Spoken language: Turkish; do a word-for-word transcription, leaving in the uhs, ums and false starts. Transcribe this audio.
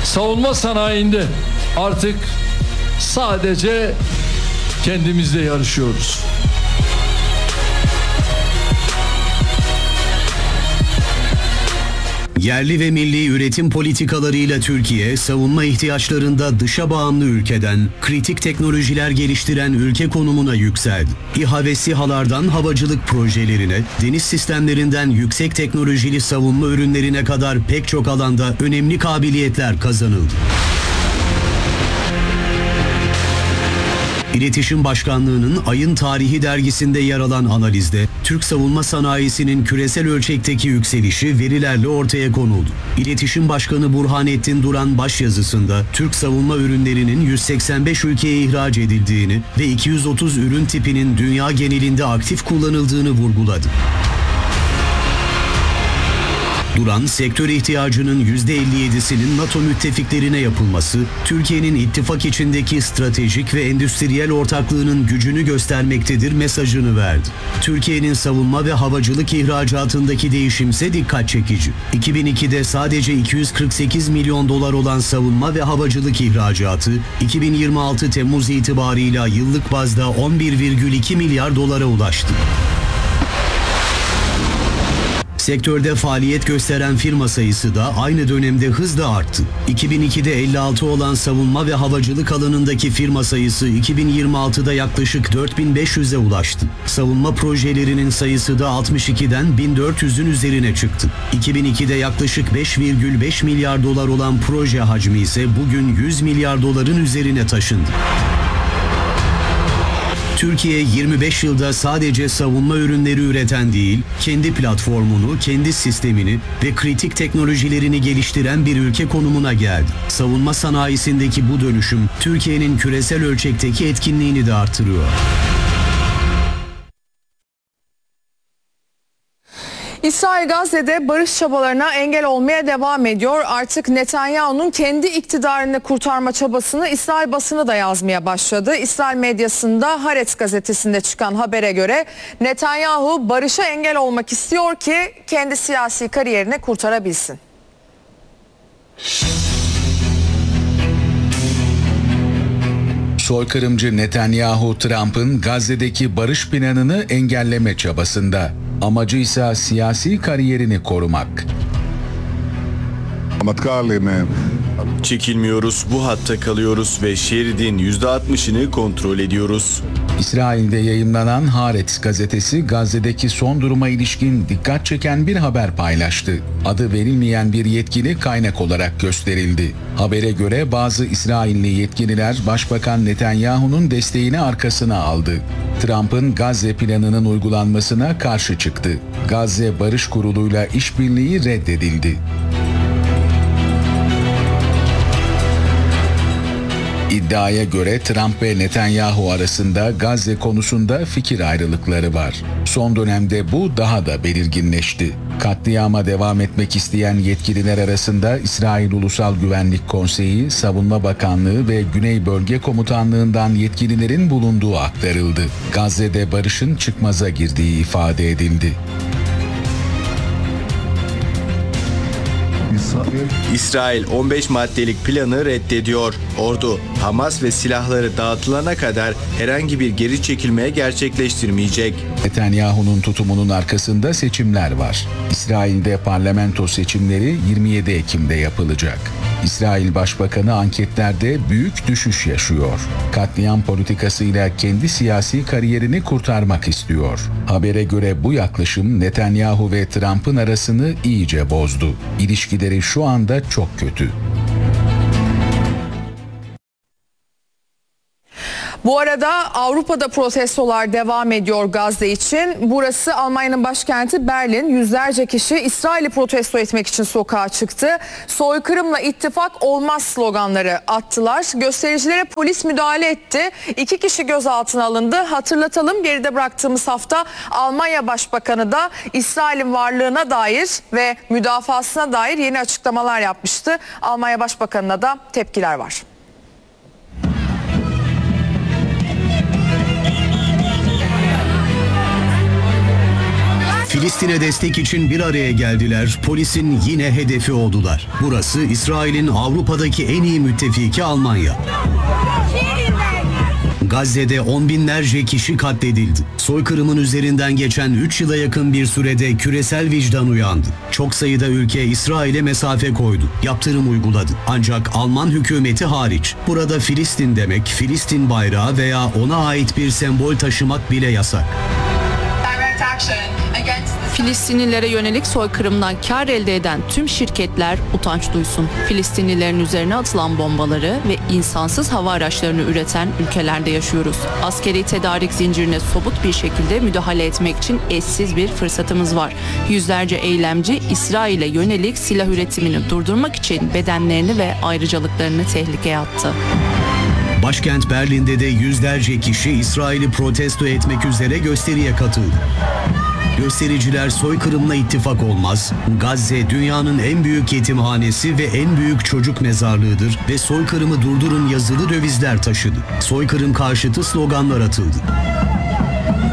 savunma sanayinde artık sadece kendimizle yarışıyoruz. Yerli ve milli üretim politikalarıyla Türkiye, savunma ihtiyaçlarında dışa bağımlı ülkeden, kritik teknolojiler geliştiren ülke konumuna yükseldi. İHA ve SİHA'lardan havacılık projelerine, deniz sistemlerinden yüksek teknolojili savunma ürünlerine kadar pek çok alanda önemli kabiliyetler kazanıldı. İletişim Başkanlığı'nın Ayın Tarihi dergisinde yer alan analizde, Türk savunma sanayisinin küresel ölçekteki yükselişi verilerle ortaya konuldu. İletişim Başkanı Burhanettin Duran başyazısında, Türk savunma ürünlerinin yüz seksen beş ülkeye ihraç edildiğini ve iki yüz otuz ürün tipinin dünya genelinde aktif kullanıldığını vurguladı. Duran, sektör ihtiyacının yüzde elli yedisinin NATO müttefiklerine yapılması, Türkiye'nin ittifak içindeki stratejik ve endüstriyel ortaklığının gücünü göstermektedir mesajını verdi. Türkiye'nin savunma ve havacılık ihracatındaki değişimse dikkat çekici. iki bin ikide sadece iki yüz kırk sekiz milyon dolar olan savunma ve havacılık ihracatı, iki bin yirmi altı Temmuz itibarıyla yıllık bazda on bir virgül iki milyar dolara ulaştı. Sektörde faaliyet gösteren firma sayısı da aynı dönemde hızla arttı. iki bin ikide elli altı olan savunma ve havacılık alanındaki firma sayısı iki bin yirmi altıda yaklaşık dört bin beş yüze ulaştı. Savunma projelerinin sayısı da altmış ikiden bin dört yüzün üzerine çıktı. iki bin ikide yaklaşık beş virgül beş milyar dolar olan proje hacmi ise bugün yüz milyar doların üzerine taşındı. Türkiye yirmi beş yılda sadece savunma ürünleri üreten değil, kendi platformunu, kendi sistemini ve kritik teknolojilerini geliştiren bir ülke konumuna geldi. Savunma sanayisindeki bu dönüşüm, Türkiye'nin küresel ölçekteki etkinliğini de artırıyor. İsrail Gazze'de barış çabalarına engel olmaya devam ediyor. Artık Netanyahu'nun kendi iktidarını kurtarma çabasını İsrail basını da yazmaya başladı. İsrail medyasında Haaretz gazetesinde çıkan habere göre Netanyahu barışa engel olmak istiyor ki kendi siyasi kariyerini kurtarabilsin. Soykırımcı Netanyahu, Trump'ın Gazze'deki barış planını engelleme çabasında. Amacı ise siyasi kariyerini korumak. Çekilmiyoruz, bu hatta kalıyoruz ve şeridin yüzde altmışını kontrol ediyoruz. İsrail'de yayımlanan Haaretz gazetesi Gazze'deki son duruma ilişkin dikkat çeken bir haber paylaştı. Adı verilmeyen bir yetkili kaynak olarak gösterildi. Habere göre bazı İsrailli yetkililer Başbakan Netanyahu'nun desteğini arkasına aldı. Trump'ın Gazze planının uygulanmasına karşı çıktı. Gazze Barış Kurulu'yla işbirliği reddedildi. İddiaya göre Trump ve Netanyahu arasında Gazze konusunda fikir ayrılıkları var. Son dönemde bu daha da belirginleşti. Katliama devam etmek isteyen yetkililer arasında İsrail Ulusal Güvenlik Konseyi, Savunma Bakanlığı ve Güney Bölge Komutanlığı'ndan yetkililerin bulunduğu aktarıldı. Gazze'de barışın çıkmaza girdiği ifade edildi. İsrail on beş maddelik planı reddediyor. Ordu, Hamas ve silahları dağıtılana kadar herhangi bir geri çekilmeye gerçekleştirmeyecek. Netanyahu'nun tutumunun arkasında seçimler var. İsrail'de parlamento seçimleri yirmi yedi Ekim'de yapılacak. İsrail Başbakanı anketlerde büyük düşüş yaşıyor. Katliam politikasıyla kendi siyasi kariyerini kurtarmak istiyor. Habere göre bu yaklaşım Netanyahu ve Trump'ın arasını iyice bozdu. İlişkileri şu anda çok kötü. Bu arada Avrupa'da protestolar devam ediyor Gazze için. Burası Almanya'nın başkenti Berlin. Yüzlerce kişi İsrail'i protesto etmek için sokağa çıktı. Soykırımla ittifak olmaz sloganları attılar. Göstericilere polis müdahale etti. İki kişi gözaltına alındı. Hatırlatalım, geride bıraktığımız hafta Almanya Başbakanı da İsrail'in varlığına dair ve müdafasına dair yeni açıklamalar yapmıştı. Almanya Başbakanı'na da tepkiler var. Filistin'e destek için bir araya geldiler, polisin yine hedefi oldular. Burası İsrail'in Avrupa'daki en iyi müttefiki Almanya. Gazze'de on binlerce kişi katledildi. Soykırımın üzerinden geçen üç yıla yakın bir sürede küresel vicdan uyandı. Çok sayıda ülke İsrail'e mesafe koydu, yaptırım uyguladı. Ancak Alman hükümeti hariç. Burada Filistin demek, Filistin bayrağı veya ona ait bir sembol taşımak bile yasak. Filistinlilere yönelik soykırımdan kar elde eden tüm şirketler utanç duysun. Filistinlilerin üzerine atılan bombaları ve insansız hava araçlarını üreten ülkelerde yaşıyoruz. Askeri tedarik zincirine somut bir şekilde müdahale etmek için eşsiz bir fırsatımız var. Yüzlerce eylemci İsrail'e yönelik silah üretimini durdurmak için bedenlerini ve ayrıcalıklarını tehlikeye attı. Başkent Berlin'de de yüzlerce kişi İsrail'i protesto etmek üzere gösteriye katıldı. Göstericiler soykırımla ittifak olmaz, Gazze dünyanın en büyük yetimhanesi ve en büyük çocuk mezarlığıdır ve soykırımı durdurun yazılı dövizler taşıdı. Soykırım karşıtı sloganlar atıldı.